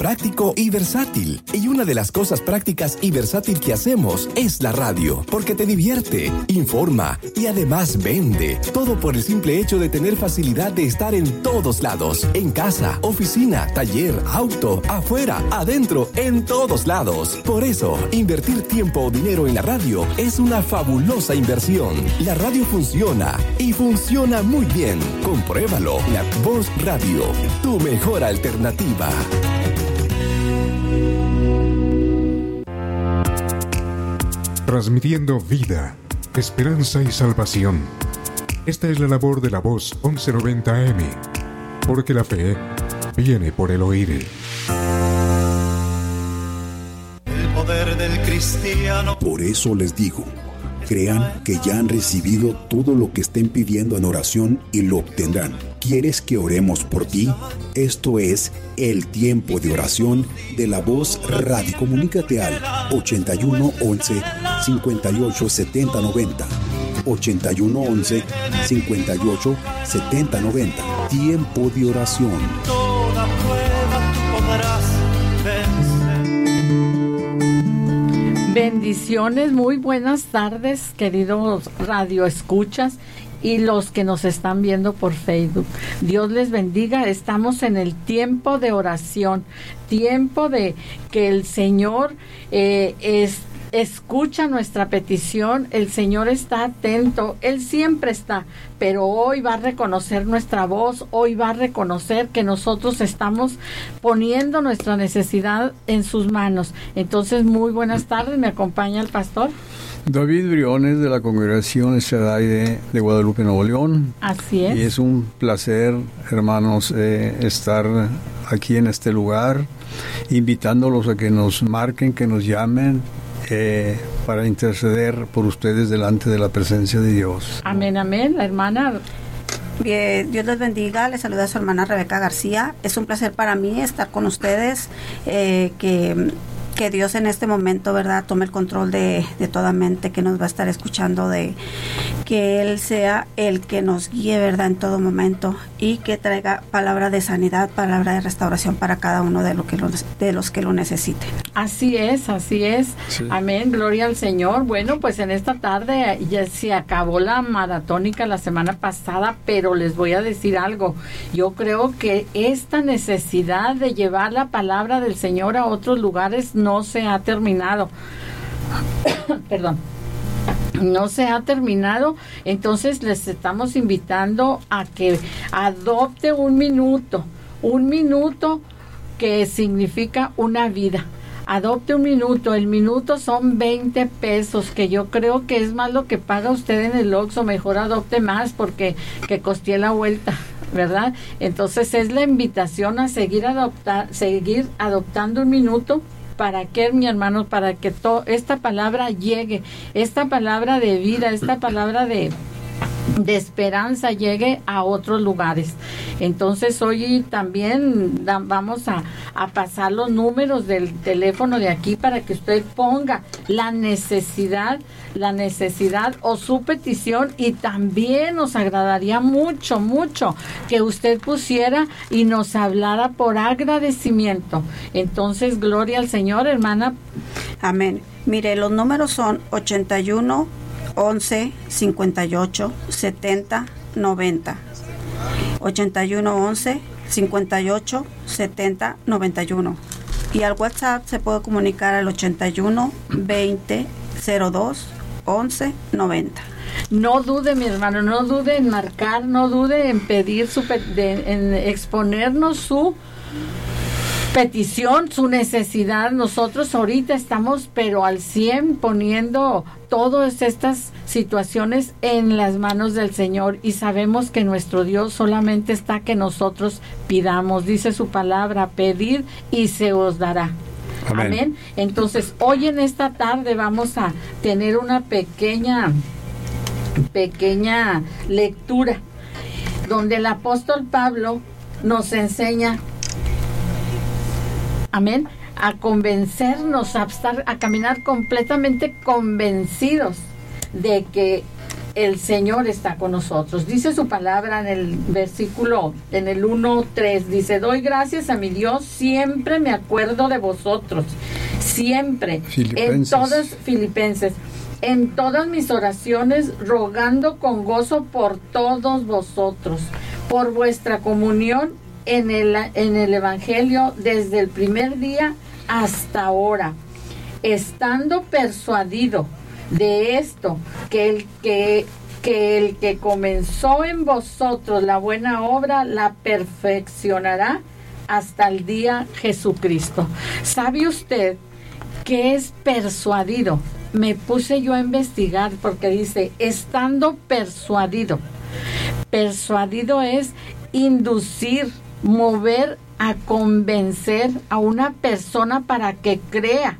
práctico y versátil. Y una de las cosas prácticas y versátil que hacemos es la radio, porque te divierte, informa y además vende. Todo por el simple hecho de tener facilidad de estar en todos lados, en casa, oficina, taller, auto, afuera, adentro, en todos lados. Por eso, invertir tiempo o dinero en la radio es una fabulosa inversión. La radio funciona y funciona muy bien. Compruébalo. La Voz Radio, tu mejor alternativa. Transmitiendo vida, esperanza y salvación. Esta es la labor de la Voz 1190 AM, porque la fe viene por el oír. El poder del cristiano. Por eso les digo, crean que ya han recibido todo lo que estén pidiendo en oración y lo obtendrán. ¿Quieres que oremos por ti? Esto es el tiempo de oración de la Voz Radio. Comunícate al 81 11 58 70 90. 81 11 58 70 90. Tiempo de oración. Toda prueba tú podrás vencer. Bendiciones, muy buenas tardes, queridos radioescuchas y los que nos están viendo por Facebook. Dios les bendiga. Estamos en el tiempo de oración, tiempo de que el Señor escucha nuestra petición. El Señor está atento, Él siempre está, pero hoy va a reconocer nuestra voz, hoy va a reconocer que nosotros estamos poniendo nuestra necesidad en sus manos. Entonces, muy buenas tardes, me acompaña el pastor David Briones, de la Congregación Shaddai de Guadalupe, Nuevo León. Así es. Y es un placer, hermanos, estar aquí en este lugar, invitándolos a que nos marquen, que nos llamen, para interceder por ustedes delante de la presencia de Dios. Amén, amén. La hermana... Bien, Dios les bendiga, les saluda a su hermana Rebeca García. Es un placer para mí estar con ustedes, que Dios en este momento, ¿verdad?, tome el control de toda mente que nos va a estar escuchando, de que Él sea el que nos guíe, ¿verdad?, en todo momento, y que traiga palabra de sanidad, palabra de restauración para cada uno de los que lo necesiten. Así es, así es. Sí. Amén, gloria al Señor. Bueno, pues en esta tarde ya se acabó la maratónica la semana pasada, pero les voy a decir algo. Yo creo que esta necesidad de llevar la palabra del Señor a otros lugares no se ha terminado. Perdón. No se ha terminado, entonces les estamos invitando a que adopte un minuto que significa una vida. Adopte un minuto, el minuto son 20 pesos, que yo creo que es más lo que paga usted en el Oxxo. Mejor adopte más porque que costé la vuelta, ¿verdad? Entonces es la invitación a seguir adoptando un minuto. ¿Para qué, mi hermano? Para que esta palabra llegue, esta palabra de vida, esta palabra de esperanza llegue a otros lugares. Entonces hoy también vamos a pasar los números del teléfono de aquí para que usted ponga la necesidad o su petición, y también nos agradaría mucho que usted pusiera y nos hablara por agradecimiento. Entonces, gloria al Señor, hermana. Amén. Mire, los números son 81 11 58 70 90. 81 11 58 70 91. Y al WhatsApp se puede comunicar al 81 20 02 11 90. No dude, mi hermano, no dude en marcar, no dude en pedir en exponernos su petición, su necesidad. Nosotros ahorita estamos pero al 100 poniendo todas estas situaciones en las manos del Señor, y sabemos que nuestro Dios solamente está que nosotros pidamos. Dice su palabra, pedir y se os dará. Amén. Amén. Entonces, hoy en esta tarde vamos a tener una pequeña lectura donde el apóstol Pablo nos enseña, amén, a convencernos, a caminar completamente convencidos de que el Señor está con nosotros. Dice su palabra en el versículo, en el 1:3, dice: doy gracias a mi Dios, siempre me acuerdo de vosotros, siempre, Filipenses, en todas mis oraciones, rogando con gozo por todos vosotros, por vuestra comunión en el Evangelio desde el primer día hasta ahora, estando persuadido de esto, que el que comenzó en vosotros la buena obra la perfeccionará hasta el día Jesucristo. ¿Sabe usted qué es persuadido? Me puse yo a investigar porque dice, estando persuadido. Persuadido es inducir, mover a convencer a una persona para que crea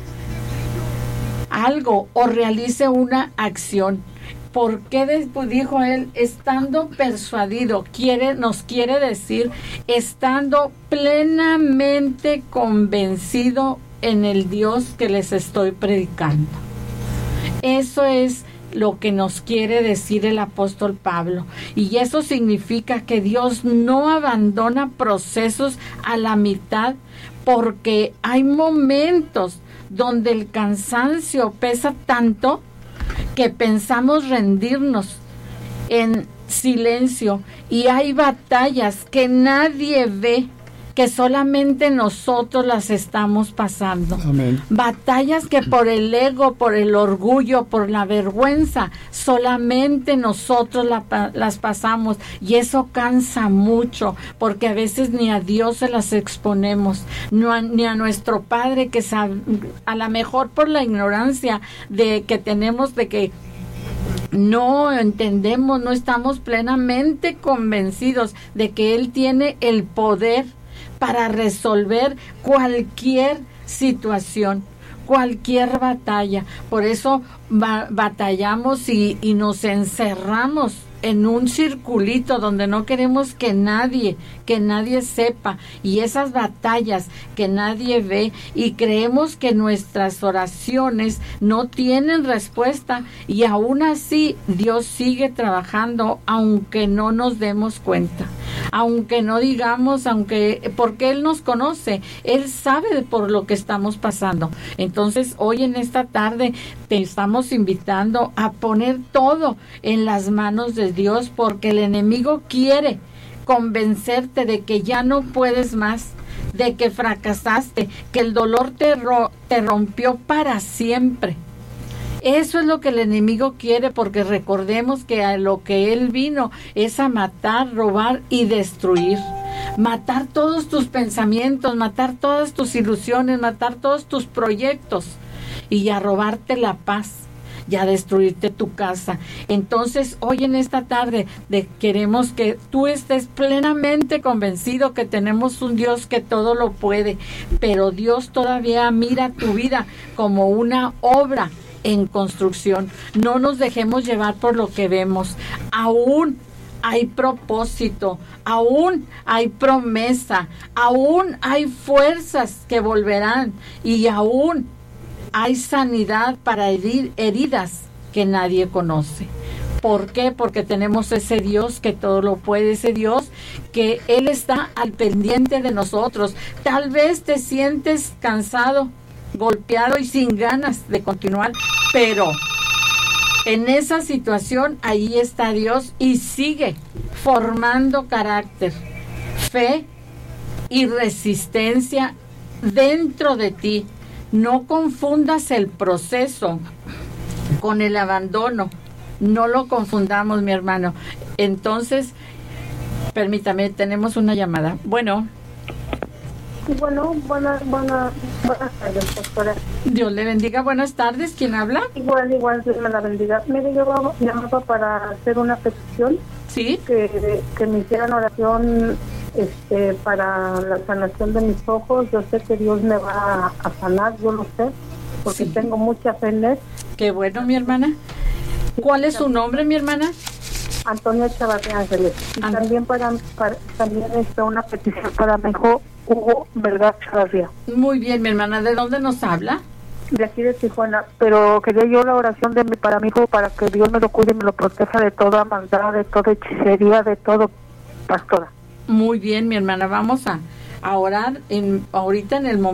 algo o realice una acción. ¿Por qué dijo él estando persuadido? Nos quiere decir estando plenamente convencido en el Dios que les estoy predicando. Eso es lo que nos quiere decir el apóstol Pablo. Y eso significa que Dios no abandona procesos a la mitad, porque hay momentos donde el cansancio pesa tanto que pensamos rendirnos en silencio, y hay batallas que nadie ve, que solamente nosotros las estamos pasando. Amén. Batallas que por el ego, por el orgullo, por la vergüenza, solamente nosotros las pasamos, y eso cansa mucho, porque a veces ni a Dios se las exponemos, ni a nuestro Padre, que a lo mejor por la ignorancia que tenemos de que no entendemos, no estamos plenamente convencidos de que Él tiene el poder para resolver cualquier situación, cualquier batalla. Por eso batallamos y nos encerramos en un circulito donde no queremos que nadie sepa, y esas batallas que nadie ve, y creemos que nuestras oraciones no tienen respuesta, y aún así Dios sigue trabajando aunque no nos demos cuenta, aunque no digamos, porque Él nos conoce, Él sabe por lo que estamos pasando. Entonces hoy en esta tarde te estamos invitando a poner todo en las manos de Dios, porque el enemigo quiere convencerte de que ya no puedes más, de que fracasaste, que el dolor te rompió para siempre. Eso es lo que el enemigo quiere, porque recordemos que a lo que él vino es a matar, robar y destruir. Matar todos tus pensamientos, matar todas tus ilusiones, matar todos tus proyectos, y a robarte la paz, y a destruirte tu casa. Entonces hoy en esta tarde queremos que tú estés plenamente convencido que tenemos un Dios que todo lo puede, pero Dios todavía mira tu vida como una obra en construcción. No nos dejemos llevar por lo que vemos. Aún hay propósito, aún hay promesa, aún hay fuerzas que volverán, y aún hay sanidad para heridas que nadie conoce. ¿Por qué? Porque tenemos ese Dios que todo lo puede, ese Dios que Él está al pendiente de nosotros. Tal vez te sientes cansado, golpeado y sin ganas de continuar, pero en esa situación ahí está Dios, y sigue formando carácter, fe y resistencia dentro de ti. No confundas el proceso con el abandono. No lo confundamos, mi hermano. Entonces, permítame, tenemos una llamada. Bueno. Bueno, buenas tardes, pastora. Dios le bendiga. Buenas tardes. ¿Quién habla? Igual, Dios me la bendiga. Mire, yo llamaba para hacer una petición. Sí. Que me hicieran oración para la sanación de mis ojos. Yo sé que Dios me va a sanar, yo lo sé, porque sí, tengo mucha fe en Él. Qué bueno, mi hermana. ¿Cuál es su nombre, mi hermana? Antonia Chavarría Ángeles. Y también también una petición para mi hijo Hugo Vergara Chavarría. Muy bien, mi hermana. ¿De dónde nos habla? de aquí de Tijuana, pero quería yo la oración para mi hijo, para que Dios me lo cuide y me lo proteja de toda maldad, de toda hechicería, de todo, pastora. Muy bien, mi hermana, vamos a orar ahorita en el momento